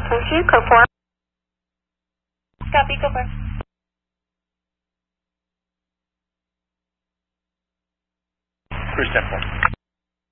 Thank you. Code 4. Copy, code 4. Cruise temple.